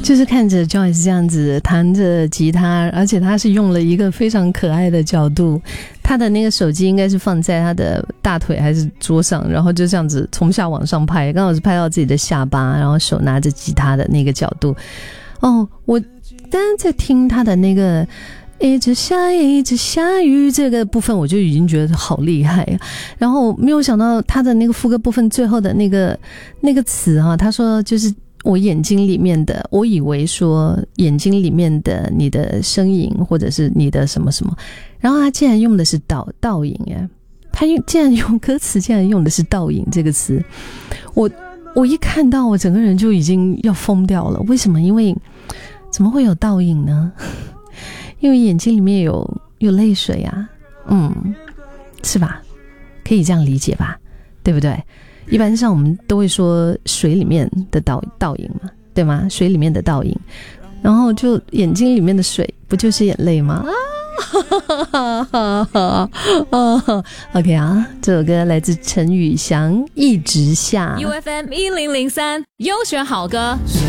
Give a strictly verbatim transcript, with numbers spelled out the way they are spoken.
就是看着 Joyce 这样子弹着吉他，而且他是用了一个非常可爱的角度，他的那个手机应该是放在他的大腿还是桌上，然后就这样子从下往上拍，刚好是拍到自己的下巴，然后手拿着吉他的那个角度。哦，我当然在听他的那个一直下一直下雨这个部分，我就已经觉得好厉害，然后没有想到他的那个副歌部分最后的那个那个词啊，他说就是我眼睛里面的，我以为说眼睛里面的你的声音或者是你的什么什么，然后他竟然用的是倒倒影耶，他竟然用歌词竟然用的是倒影这个词，我我一看到我整个人就已经要疯掉了。为什么？因为怎么会有倒影呢？因为眼睛里面有有泪水啊，嗯，是吧？可以这样理解吧，对不对？一般上我们都会说水里面的倒倒影嘛，对吗？水里面的倒影，然后就眼睛里面的水不就是眼泪吗？啊，OK 啊，这首歌来自陈宇翔，一直下。 U F M 一零零三优选好歌。